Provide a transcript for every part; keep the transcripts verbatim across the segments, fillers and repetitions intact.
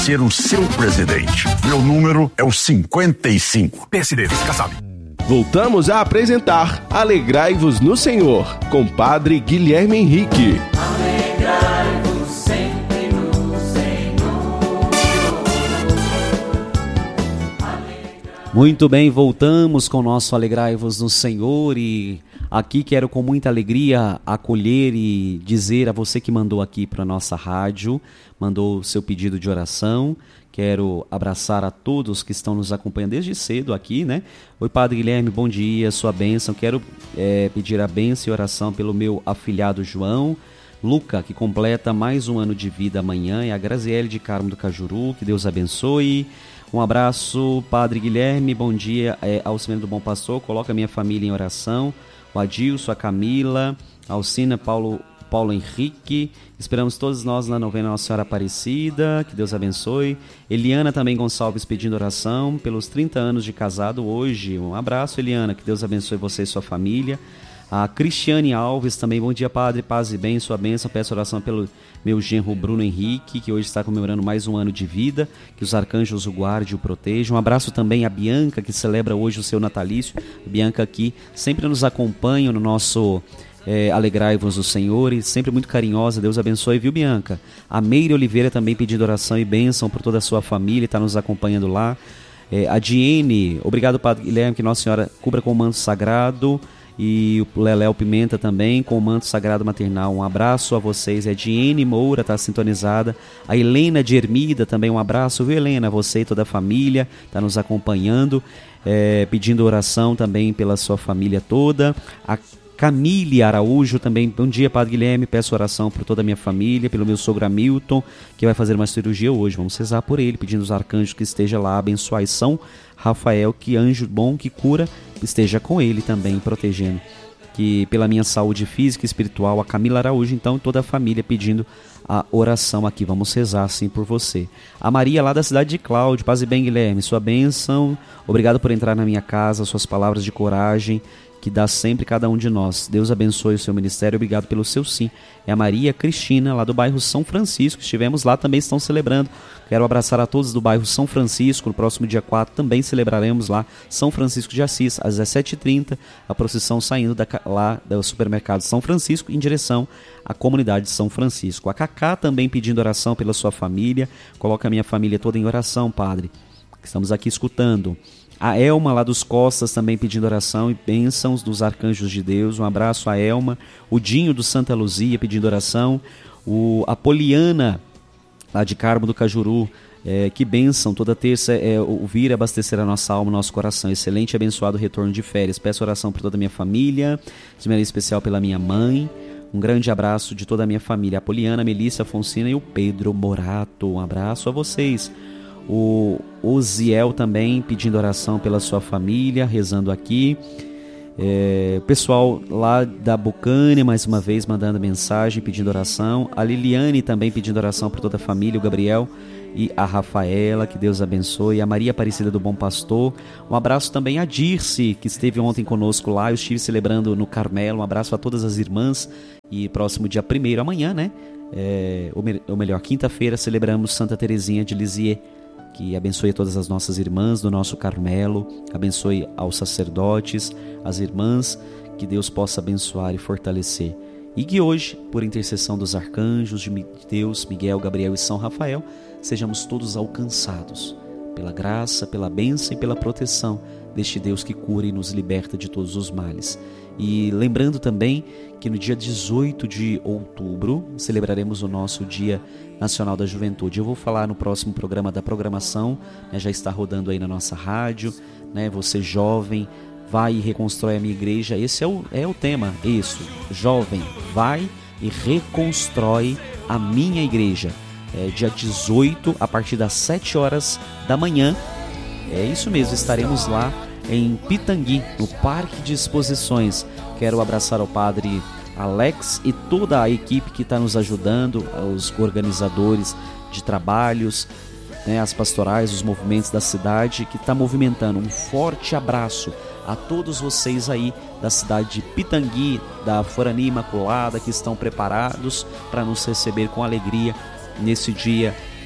ser o seu presidente. Meu número é o cinquenta e cinco. P S D, fica sabe. Voltamos a apresentar Alegrai-vos no Senhor, com Padre Guilherme Henrique. Alegrai-vos sempre no Senhor. Muito bem, voltamos com o nosso Alegrai-vos no Senhor e aqui quero com muita alegria acolher e dizer a você que mandou aqui para a nossa rádio, mandou o seu pedido de oração. Quero abraçar a todos que estão nos acompanhando desde cedo aqui, né? Oi, Padre Guilherme, bom dia, sua bênção. Quero é, pedir a bênção e oração pelo meu afilhado João Luca, que completa mais um ano de vida amanhã, e a Graziele de Carmo do Cajuru, que Deus abençoe. Um abraço, Padre Guilherme, bom dia é, ao Semente do Bom Pastor, coloca a minha família em oração, o Adilson, a Camila, a Alcina, Paulo... Paulo Henrique, esperamos todos nós na novena Nossa Senhora Aparecida, que Deus abençoe. Eliana também Gonçalves pedindo oração pelos trinta anos de casado hoje. Um abraço, Eliana, que Deus abençoe você e sua família. A Cristiane Alves também, bom dia, Padre, paz e bem, sua bênção. Peço oração pelo meu genro Bruno Henrique, que hoje está comemorando mais um ano de vida, que os arcanjos o guardem e o protejam. Um abraço também a Bianca, que celebra hoje o seu natalício. A Bianca aqui sempre nos acompanha no nosso... É, Alegrai-vos o Senhor, e sempre muito carinhosa, Deus abençoe, viu, Bianca? A Meire Oliveira também pedindo oração e bênção por toda a sua família, está nos acompanhando lá. É, a Diene, obrigado, Padre Guilherme, que Nossa Senhora cubra com o manto sagrado, e o Leléo Pimenta também com o manto sagrado maternal. Um abraço a vocês. A Diene Moura está sintonizada. A Helena de Ermida também, um abraço, viu, Helena? Você e toda a família está nos acompanhando, é, pedindo oração também pela sua família toda. A Camille Araújo também, bom dia, Padre Guilherme, peço oração por toda a minha família, pelo meu sogro Hamilton, que vai fazer uma cirurgia hoje, vamos rezar por ele, pedindo os arcanjos que esteja lá, abençoai São Rafael, que anjo bom que cura, esteja com ele também, protegendo, que pela minha saúde física e espiritual, a Camila Araújo, então, toda a família pedindo a oração aqui, vamos rezar assim por você. A Maria lá da cidade de Cláudio, paz e bem, Guilherme, sua bênção, obrigado por entrar na minha casa, suas palavras de coragem, que dá sempre cada um de nós. Deus abençoe o seu ministério, obrigado pelo seu sim. É a Maria Cristina, lá do bairro São Francisco, estivemos lá, também estão celebrando. Quero abraçar a todos do bairro São Francisco, no próximo dia quatro também celebraremos lá São Francisco de Assis, às dezessete e trinta, a procissão saindo da, lá do supermercado São Francisco em direção à comunidade de São Francisco. A Cacá também pedindo oração pela sua família, coloca a minha família toda em oração, Padre, estamos aqui escutando. A Elma lá dos Costas também pedindo oração e bênçãos dos arcanjos de Deus. Um abraço a Elma. O Dinho do Santa Luzia pedindo oração. O Apoliana lá de Carmo do Cajuru. É, que bênção, toda terça é ouvir e abastecer a nossa alma, o nosso coração. Excelente e abençoado retorno de férias. Peço oração por toda a minha família, de maneira especial pela minha mãe. Um grande abraço de toda a minha família. A Apoliana, a Melissa, a Fonsina e o Pedro Morato. Um abraço a vocês. O Oziel também pedindo oração pela sua família, rezando aqui. É, o pessoal lá da Bucânia, mais uma vez, mandando mensagem, pedindo oração. A Liliane também pedindo oração por toda a família, o Gabriel e a Rafaela, que Deus abençoe. A Maria Aparecida do Bom Pastor. Um abraço também a Dirce, que esteve ontem conosco lá. Eu estive celebrando no Carmelo. Um abraço a todas as irmãs. E próximo dia primeiro, amanhã, né? É, ou, me, ou melhor, quinta-feira, celebramos Santa Teresinha de Lisieux. Que abençoe todas as nossas irmãs do nosso Carmelo, abençoe aos sacerdotes, as irmãs, que Deus possa abençoar e fortalecer. E que hoje, por intercessão dos arcanjos de Deus, Miguel, Gabriel e São Rafael, sejamos todos alcançados pela graça, pela bênção e pela proteção deste Deus que cura e nos liberta de todos os males. E lembrando também que no dia dezoito de outubro celebraremos o nosso Dia Nacional da Juventude. Eu vou falar no próximo programa da programação, né, já está rodando aí na nossa rádio, né, você jovem, vai e reconstrói a minha igreja. Esse é o, é o tema, isso, jovem, vai e reconstrói a minha igreja. É, dia dezoito, a partir das sete horas da manhã, é isso mesmo, estaremos lá em Pitangui, no Parque de Exposições. Quero abraçar o Padre Alex e toda a equipe que está nos ajudando, os organizadores de trabalhos, né, as pastorais, os movimentos da cidade, que está movimentando. Um forte abraço a todos vocês aí da cidade de Pitangui, da Forani Imaculada, que estão preparados para nos receber com alegria nesse dia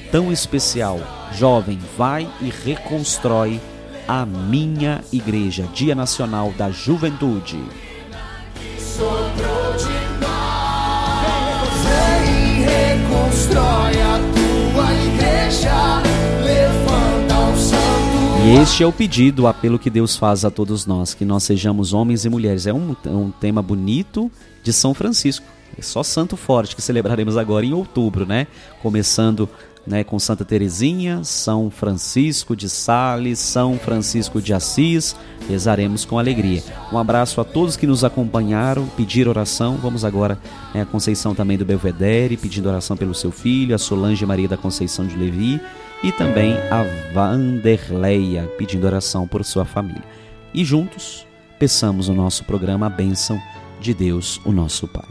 tão especial. Jovem, vai e reconstrói a minha igreja. Dia Nacional da Juventude. Soprou de nós. Vem e reconstrói a tua igreja. Levanta o santo. E este é o pedido, o apelo que Deus faz a todos nós, que nós sejamos homens e mulheres. É um, um tema bonito de São Francisco. É só santo forte que celebraremos agora em outubro, né? Começando, né, com Santa Teresinha, São Francisco de Sales, São Francisco de Assis. Rezaremos com alegria. Um abraço a todos que nos acompanharam, pedir oração. Vamos agora, né, a Conceição também do Belvedere, pedindo oração pelo seu filho, a Solange Maria da Conceição de Levi, e também a Vanderleia, pedindo oração por sua família. E juntos, peçamos no nosso programa a bênção de Deus, o nosso Pai.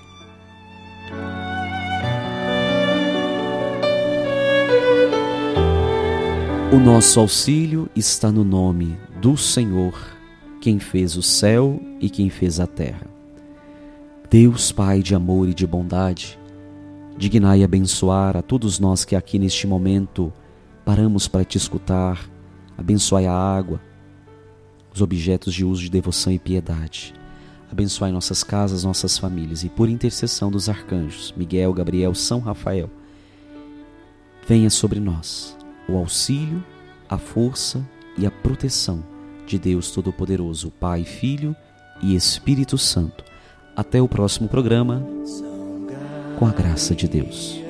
O nosso auxílio está no nome do Senhor, quem fez o céu e quem fez a terra. Deus Pai de amor e de bondade, dignai abençoar a todos nós que aqui neste momento paramos para te escutar. Abençoai a água, os objetos de uso de devoção e piedade. Abençoai nossas casas, nossas famílias, e por intercessão dos arcanjos Miguel, Gabriel, São Rafael, venha sobre nós o auxílio, a força e a proteção de Deus Todo-Poderoso, Pai, Filho e Espírito Santo. Até o próximo programa, com a graça de Deus.